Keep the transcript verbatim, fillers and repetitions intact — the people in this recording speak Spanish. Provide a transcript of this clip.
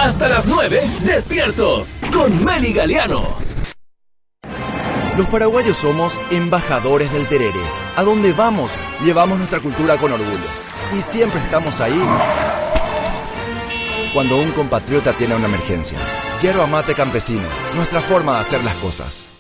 Hasta las nueve, despiertos, con Meli Galeano. Los paraguayos somos embajadores del tereré. A donde vamos, llevamos nuestra cultura con orgullo. Y siempre estamos ahí cuando un compatriota tiene una emergencia. Yerba mate campesino, nuestra forma de hacer las cosas.